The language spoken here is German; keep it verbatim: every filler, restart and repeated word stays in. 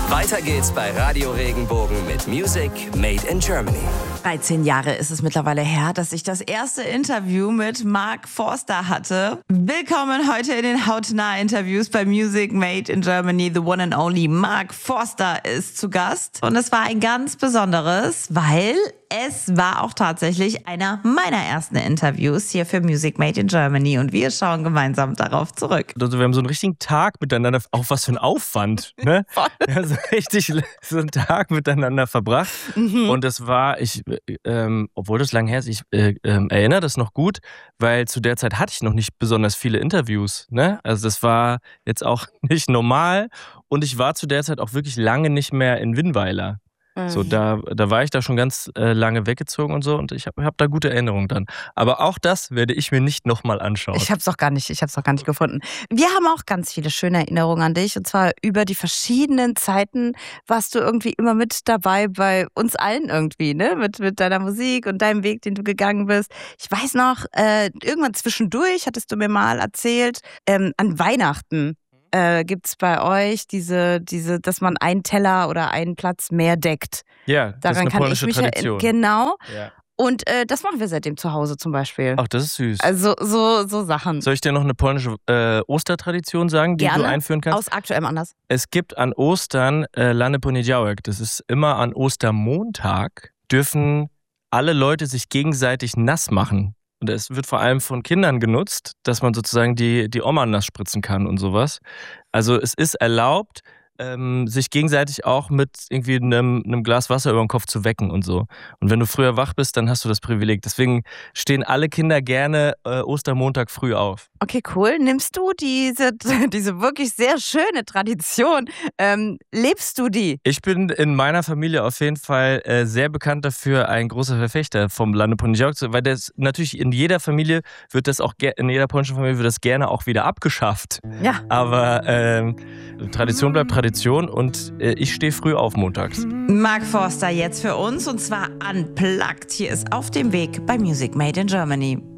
Weiter geht's bei Radio Regenbogen mit Music Made in Germany. dreizehn Jahre ist es mittlerweile her, dass ich das erste Interview mit Mark Forster hatte. Willkommen heute in den Hautnah-Interviews bei Music Made in Germany. The one and only Mark Forster ist zu Gast. Und es war ein ganz besonderes, weil es war auch tatsächlich einer meiner ersten Interviews hier für Music Made in Germany. Und wir schauen gemeinsam darauf zurück. Also wir haben so einen richtigen Tag miteinander, auch was für ein Aufwand, ne? Wir haben so richtig so einen Tag miteinander verbracht. Mhm. Und das war, ich, ähm, obwohl das lang her ist, ich äh, äh, erinnere das noch gut, weil zu der Zeit hatte ich noch nicht besonders viele Interviews, ne? Also das war jetzt auch nicht normal. Und ich war zu der Zeit auch wirklich lange nicht mehr in Winnweiler. So, da, da war ich da schon ganz äh, lange weggezogen und so und ich habe hab da gute Erinnerungen dran. Aber auch das werde ich mir nicht nochmal anschauen. Ich habe es auch gar nicht, ich habe es auch gar nicht gefunden. Wir haben auch ganz viele schöne Erinnerungen an dich und zwar über die verschiedenen Zeiten warst du irgendwie immer mit dabei bei uns allen irgendwie, ne? Mit, mit deiner Musik und deinem Weg, den du gegangen bist. Ich weiß noch, äh, irgendwann zwischendurch hattest du mir mal erzählt, ähm, an Weihnachten. Äh, gibt es bei euch diese, diese, dass man einen Teller oder einen Platz mehr deckt. Ja, das Daran ist eine kann polnische ich mich Tradition. Genau. Ja. Und äh, das machen wir seitdem zu Hause zum Beispiel. Ach, das ist süß. Also so, so Sachen. Soll ich dir noch eine polnische äh, Ostertradition sagen, die Gerne. du einführen kannst? Aus aktuellem Anlass. Es gibt an Ostern äh, Lany Poniedziałek. Das ist immer an Ostermontag, dürfen alle Leute sich gegenseitig nass machen. Und es wird vor allem von Kindern genutzt, dass man sozusagen die, die Oma nass spritzen kann und sowas. Also es ist erlaubt, ähm, sich gegenseitig auch mit irgendwie einem, einem Glas Wasser über den Kopf zu wecken und so. Und wenn du früher wach bist, dann hast du das Privileg. Deswegen stehen alle Kinder gerne äh, Ostermontag früh auf. Okay, cool. Nimmst du diese, diese wirklich sehr schöne Tradition? Ähm, lebst du die? Ich bin in meiner Familie auf jeden Fall äh, sehr bekannt dafür, ein großer Verfechter vom Lany Poniedziałek, weil das natürlich in jeder Familie wird das auch, in jeder polnischen Familie wird das gerne auch wieder abgeschafft. Ja. Aber ähm, Tradition bleibt Tradition und äh, ich stehe früh auf montags. Mark Forster jetzt für uns und zwar unplugged. Hier ist Auf dem Weg bei Music Made in Germany.